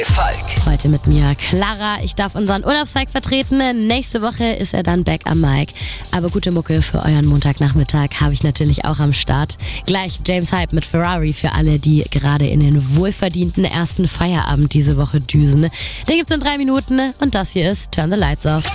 Falk. Heute mit mir Clara. Ich darf unseren Urlaubszeug vertreten. Nächste Woche ist er dann back am Mic. Aber gute Mucke für euren Montagnachmittag habe ich natürlich auch am Start. Gleich James Hype mit Ferrari für alle, die gerade in den wohlverdienten ersten Feierabend diese Woche düsen. Den gibt's in 3 Minuten und das hier ist Turn the Lights Off.